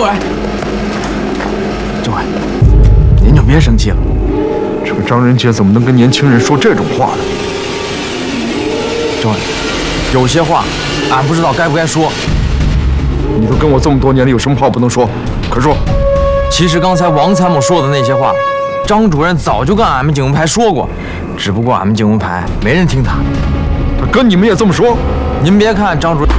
政委，政委，您就别生气了。 这个张仁杰怎么能跟年轻人说这种话呢？ 政委，有些话俺不知道该不该说。 你都跟我这么多年了，有什么话不能说？快说。 其实刚才王参谋说的那些话，张主任早就跟俺们警务排说过，只不过俺们警务排没人听他。 他跟你们也这么说？ 您别看张主任。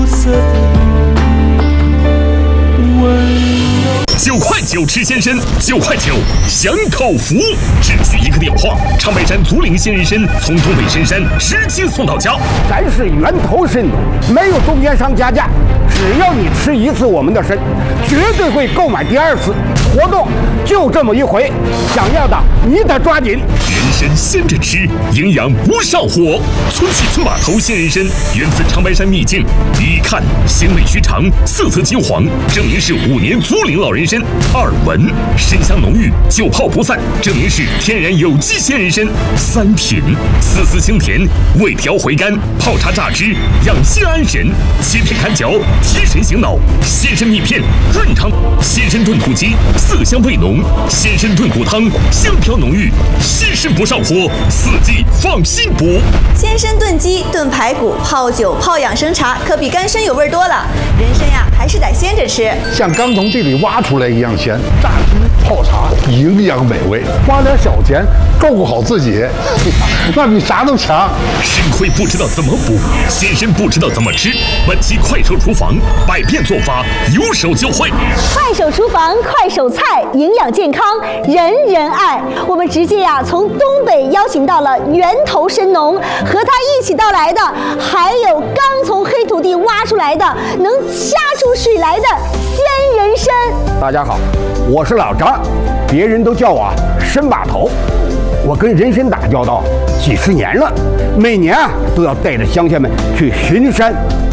9块9吃鲜参，9块9享口福，只需一个电话，长白山竹林鲜人参从东北深山直接送到家。 咱是源头参，没有中间商加价，只要你吃一次我们的参，绝对会购买第2次。活动就这么一回，想要的你得抓紧。 人参鲜着吃，营养不上火。村西村码头鲜人参源自长白山秘境，一看鲜味须长，色泽金黄，证明是5年竹林老人参。2闻参香浓郁，久泡不散，证明是天然有机鲜人参。3品丝丝清甜，味调回甘，泡茶榨汁，养心安神，7片看嚼，提神醒脑。鲜参蜜片润肠，鲜参炖土鸡色香味浓，鲜参炖骨汤香飘浓郁，鲜参不上火，4季放心补。 鲜参炖鸡、炖排骨、泡酒、泡养生茶，可比干参有味多了。人参呀，还是得鲜着吃， 像刚从地里挖出来一样鲜，榨汁泡茶，营养美味，花点小钱照顾好自己，那比啥都强。 参亏不知道怎么补，鲜参不知道怎么吃。本期快手厨房百变做法，有手就会。 快手厨房，快手菜，营养健康，人人爱。我们直接从东北邀请到了源头参农，和他一起到来的还有刚从黑土地挖出来的能掐出水来的鲜人参。 大家好，我是老张，别人都叫我参把头。我跟人参打交道几十年了，每年都要带着乡亲们去巡山